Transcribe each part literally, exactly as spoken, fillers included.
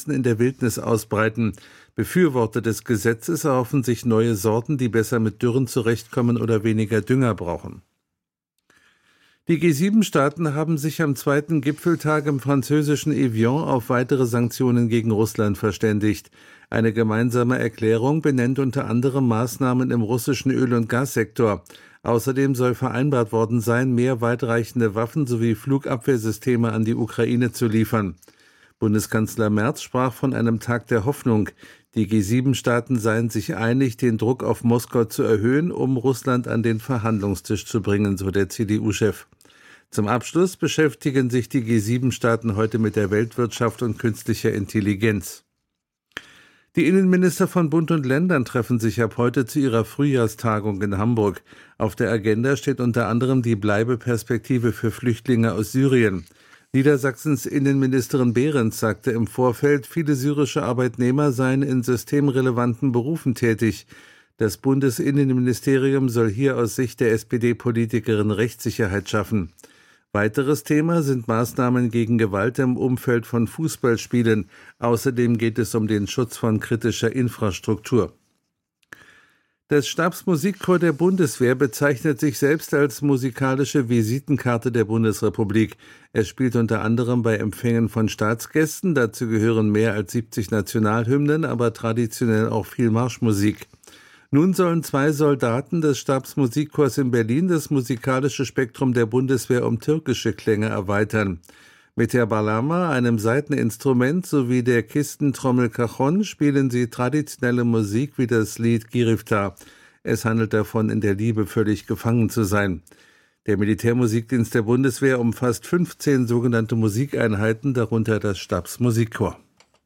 Pflanzen in der Wildnis ausbreiten. Befürworter des Gesetzes erhoffen sich neue Sorten, die besser mit Dürren zurechtkommen oder weniger Dünger brauchen. Die G sieben Staaten haben sich am zweiten Gipfeltag im französischen Evian auf weitere Sanktionen gegen Russland verständigt. Eine gemeinsame Erklärung benennt unter anderem Maßnahmen im russischen Öl- und Gassektor. Außerdem soll vereinbart worden sein, mehr weitreichende Waffen sowie Flugabwehrsysteme an die Ukraine zu liefern. Bundeskanzler Merz sprach von einem Tag der Hoffnung. Die G sieben Staaten seien sich einig, den Druck auf Moskau zu erhöhen, um Russland an den Verhandlungstisch zu bringen, so der C D U-Chef. Zum Abschluss beschäftigen sich die G sieben Staaten heute mit der Weltwirtschaft und künstlicher Intelligenz. Die Innenminister von Bund und Ländern treffen sich ab heute zu ihrer Frühjahrstagung in Hamburg. Auf der Agenda steht unter anderem die Bleibeperspektive für Flüchtlinge aus Syrien. Niedersachsens Innenministerin Behrens sagte im Vorfeld, viele syrische Arbeitnehmer seien in systemrelevanten Berufen tätig. Das Bundesinnenministerium soll hier aus Sicht der S P D-Politikerin Rechtssicherheit schaffen. Weiteres Thema sind Maßnahmen gegen Gewalt im Umfeld von Fußballspielen. Außerdem geht es um den Schutz von kritischer Infrastruktur. Das Stabsmusikchor der Bundeswehr bezeichnet sich selbst als musikalische Visitenkarte der Bundesrepublik. Es spielt unter anderem bei Empfängen von Staatsgästen, dazu gehören mehr als siebzig Nationalhymnen, aber traditionell auch viel Marschmusik. Nun sollen zwei Soldaten des Stabsmusikchors in Berlin das musikalische Spektrum der Bundeswehr um türkische Klänge erweitern. Mit der Balama, einem Saiteninstrument, sowie der Kistentrommel Cajon spielen sie traditionelle Musik wie das Lied Giriftar. Es handelt davon, in der Liebe völlig gefangen zu sein. Der Militärmusikdienst der Bundeswehr umfasst fünfzehn sogenannte Musikeinheiten, darunter das Stabsmusikchor.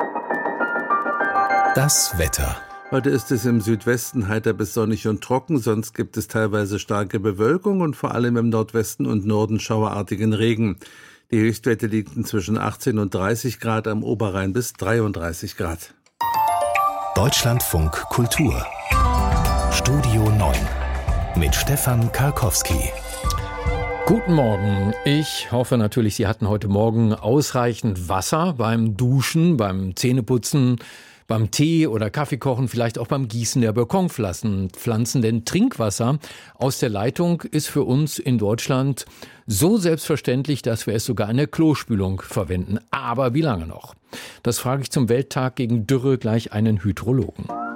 Das Wetter. Heute ist es im Südwesten heiter bis sonnig und trocken, sonst gibt es teilweise starke Bewölkung und vor allem im Nordwesten und Norden schauerartigen Regen. Die Höchstwerte liegen zwischen achtzehn und dreißig Grad, am Oberrhein bis dreiunddreißig Grad. Deutschlandfunk Kultur. Studio neun mit Stefan Karkowski. Guten Morgen. Ich hoffe natürlich, Sie hatten heute Morgen ausreichend Wasser beim Duschen, beim Zähneputzen, beim Tee oder Kaffee kochen, vielleicht auch beim Gießen der Balkonpflanzen. Pflanzen, denn Trinkwasser aus der Leitung ist für uns in Deutschland so selbstverständlich, dass wir es sogar in der Klospülung verwenden. Aber wie lange noch? Das frage ich zum Welttag gegen Dürre gleich einen Hydrologen.